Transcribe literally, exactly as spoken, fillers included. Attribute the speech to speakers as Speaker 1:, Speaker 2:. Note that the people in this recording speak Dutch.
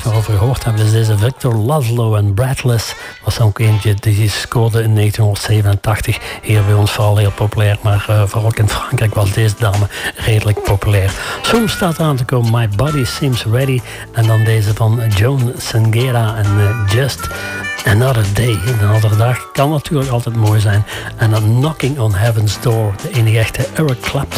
Speaker 1: meer over gehoord hebben, is deze Victor Laszlo en Breathless. Was ook eentje die scoorde in negentienhonderdzevenentachtig. Hier bij ons vooral heel populair, maar uh, vooral ook in Frankrijk was deze dame redelijk populair. Soms staat eraan te komen My Body Seems Ready. En dan deze van Joan Singera en uh, Just Another Day. Een andere dag kan natuurlijk altijd mooi zijn. En dan Knocking on Heaven's Door, de enige echte Eric Clapton.